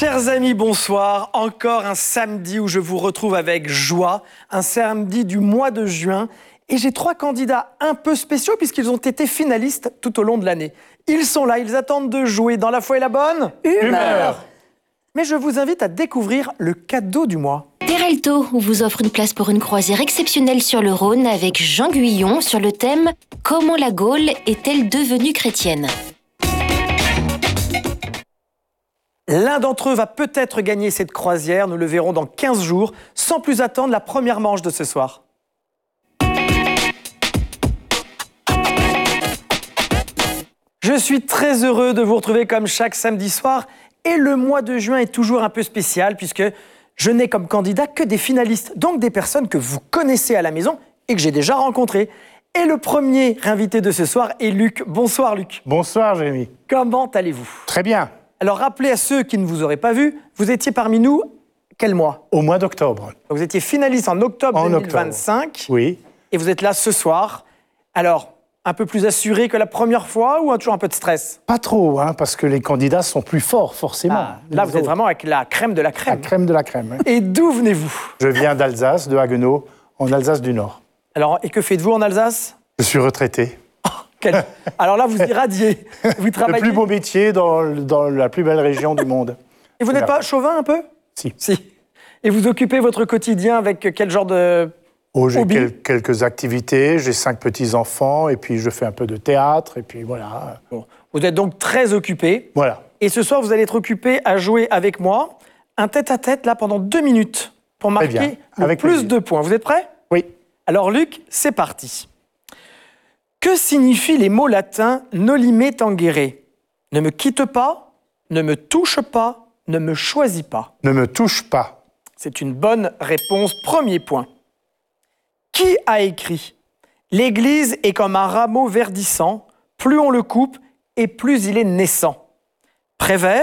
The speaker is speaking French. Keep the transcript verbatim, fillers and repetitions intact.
Chers amis, bonsoir. Encore un samedi où je vous retrouve avec joie, un samedi du mois de juin. Et j'ai trois candidats un peu spéciaux puisqu'ils ont été finalistes tout au long de l'année. Ils sont là, ils attendent de jouer. Dans la foi et la bonne humeur. Mais je vous invite à découvrir le cadeau du mois. Terralto vous offre une place pour une croisière exceptionnelle sur le Rhône avec Jean Guyon sur le thème « Comment la Gaule est-elle devenue chrétienne ?» L'un d'entre eux va peut-être gagner cette croisière, nous le verrons dans quinze jours, sans plus attendre la première manche de ce soir. Je suis très heureux de vous retrouver comme chaque samedi soir, et le mois de juin est toujours un peu spécial puisque je n'ai comme candidat que des finalistes, donc des personnes que vous connaissez à la maison et que j'ai déjà rencontrées. Et le premier invité de ce soir est Luc. Bonsoir Luc. Bonsoir Jérémy. Comment allez-vous? Très bien. Alors rappelez à ceux qui ne vous auraient pas vu, vous étiez parmi nous quel mois? Au mois d'octobre. Vous étiez finaliste en octobre En deux mille vingt-cinq. Octobre. Oui. Et vous êtes là ce soir. Alors, un peu plus assuré que la première fois ou toujours un peu de stress? Pas trop, hein, parce que les candidats sont plus forts, forcément. Ah, là, vous autres. êtes vraiment avec la crème de la crème. La crème de la crème. Hein. Et d'où venez-vous? Je viens d'Alsace, de Haguenau, en Alsace du Nord. Alors, et que faites-vous en Alsace? Je suis retraité. Quel... Alors là, vous irradiez. Vous travaillez... Le plus beau métier dans, dans la plus belle région du monde. Et vous n'êtes pas chauvin un peu? Si. Si. Et vous occupez votre quotidien avec quel genre de... Oh, j'ai hobby? quel, quelques activités, j'ai cinq petits-enfants, et puis je fais un peu de théâtre, et puis voilà. Bon. Vous êtes donc très occupé. Voilà. Et ce soir, vous allez être occupé à jouer avec moi un tête-à-tête, là, pendant deux minutes, pour marquer bien. le Avec plus plaisir. de points. Vous êtes prêts? Oui. Alors, Luc, c'est parti. Que signifient les mots latins « nolime tangere »? Ne me quitte pas, ne me touche pas, ne me choisis pas. Ne me touche pas. C'est une bonne réponse. Premier point. Qui a écrit « L'Église est comme un rameau verdissant, plus on le coupe et plus il est naissant » Prévert